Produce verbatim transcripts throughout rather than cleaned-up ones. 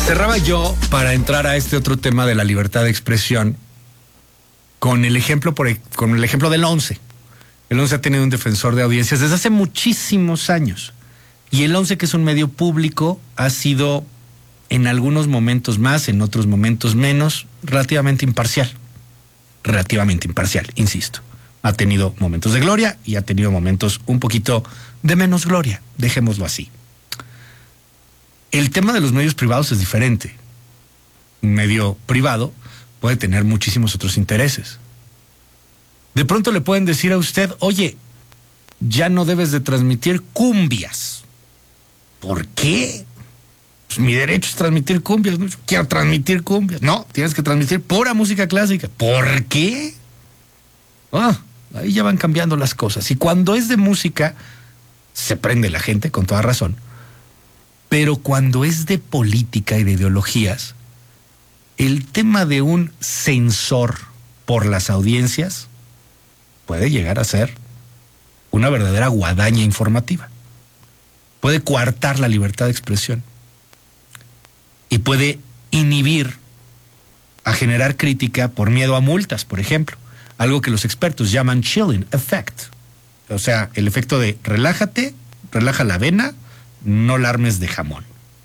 Cerraba yo para entrar a este otro tema de la libertad de expresión con el ejemplo, por, con el ejemplo del once. El once ha tenido un defensor de audiencias desde hace muchísimos años. Y el once, que es un medio público, ha sido en algunos momentos más, en otros momentos menos, relativamente imparcial. Relativamente imparcial, insisto. Ha tenido momentos de gloria y ha tenido momentos un poquito de menos gloria, dejémoslo así. El tema de los medios privados es diferente. Un medio privado puede tener muchísimos otros intereses. De pronto le pueden decir a usted, oye, ya no debes de transmitir cumbias. ¿Por qué? Pues mi derecho es transmitir cumbias, no quiero transmitir cumbias. No, tienes que transmitir pura música clásica. ¿Por qué? Ah, ahí ya van cambiando las cosas. Y cuando es de música, se prende la gente, con toda razón. Pero cuando es de política y de ideologías, el tema de un censor por las audiencias puede llegar a ser una verdadera guadaña informativa. Puede coartar la libertad de expresión y puede inhibir a generar crítica por miedo a multas, por ejemplo. Algo que los expertos llaman chilling effect. O sea, el efecto de relájate, relaja la vena, no la armes de jamón.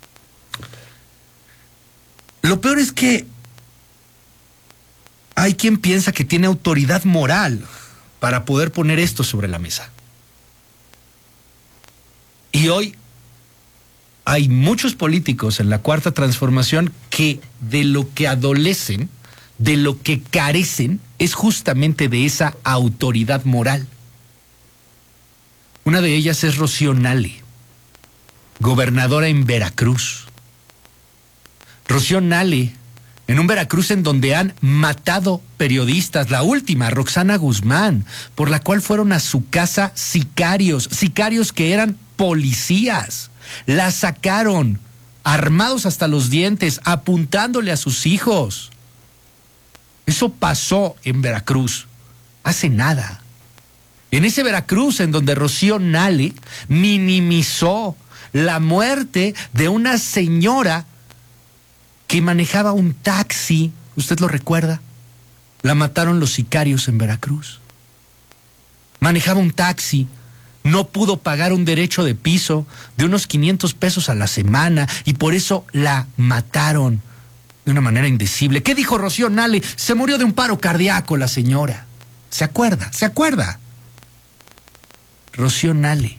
Lo peor es que hay quien piensa que tiene autoridad moral para poder poner esto sobre la mesa. Y hoy hay muchos políticos en la Cuarta Transformación que de lo que adolecen, de lo que carecen, es justamente de esa autoridad moral. Una de ellas es Rocío Nale, gobernadora en Veracruz. Rocío Nale, en un Veracruz en donde han matado periodistas, la última, Roxana Guzmán, por la cual fueron a su casa sicarios, sicarios que eran policías. La sacaron, armados hasta los dientes, apuntándole a sus hijos. Eso pasó en Veracruz, hace nada. En ese Veracruz en donde Rocío Nale minimizó la muerte de una señora que manejaba un taxi, ¿usted lo recuerda? La mataron los sicarios en Veracruz. Manejaba un taxi, no pudo pagar un derecho de piso de unos quinientos pesos a la semana y por eso la mataron de una manera indecible. ¿Qué dijo Rocío Nale? Se murió de un paro cardíaco la señora. ¿Se acuerda? ¿Se acuerda? Rocío Nale,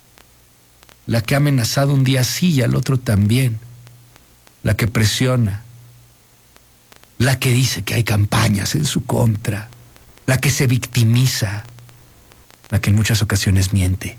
la que ha amenazado un día sí y al otro también, la que presiona, la que dice que hay campañas en su contra, la que se victimiza, la que en muchas ocasiones miente.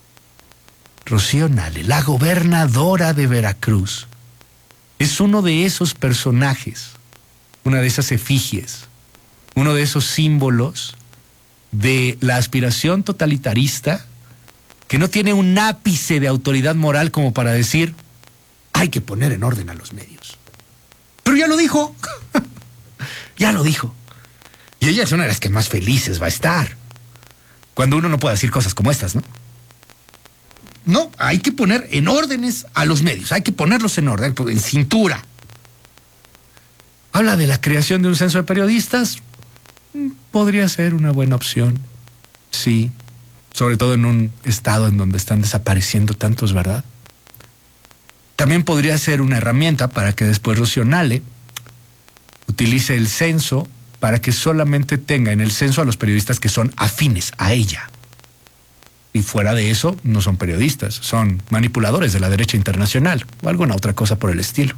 Rocío Nale, la gobernadora de Veracruz, es uno de esos personajes, una de esas efigies, uno de esos símbolos de la aspiración totalitarista que no tiene un ápice de autoridad moral como para decir hay que poner en orden a los medios. Pero ya lo dijo, ya lo dijo. Y ella es una de las que más felices va a estar cuando uno no puede decir cosas como estas, ¿no? No, hay que poner en órdenes a los medios, hay que ponerlos en orden, en cintura. Habla de la creación de un censo de periodistas. Podría ser una buena opción, sí, sobre todo en un estado en donde están desapareciendo tantos, ¿verdad? También podría ser una herramienta para que después Rocío Nale utilice el censo para que solamente tenga en el censo a los periodistas que son afines a ella. Y fuera de eso, no son periodistas, son manipuladores de la derecha internacional o alguna otra cosa por el estilo.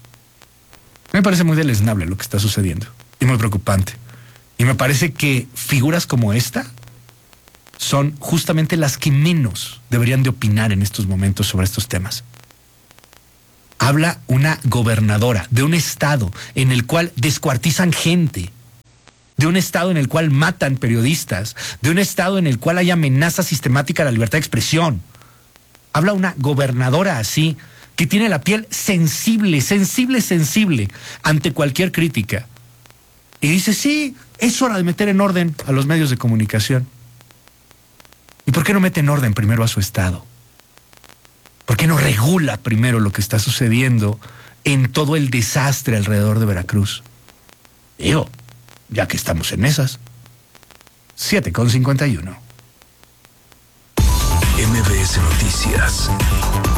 Me parece muy deleznable lo que está sucediendo y muy preocupante. Y me parece que figuras como esta son justamente las que menos deberían de opinar en estos momentos sobre estos temas. Habla una gobernadora de un estado en el cual descuartizan gente, de un estado en el cual matan periodistas, de un estado en el cual hay amenaza sistemática a la libertad de expresión. Habla una gobernadora así, que tiene la piel sensible, sensible, sensible ante cualquier crítica. Y dice, sí, es hora de meter en orden a los medios de comunicación. ¿Y por qué no mete en orden primero a su estado? ¿Por qué no regula primero lo que está sucediendo en todo el desastre alrededor de Veracruz. Digo, ya que estamos en esas. siete con cincuenta y uno. M B S Noticias.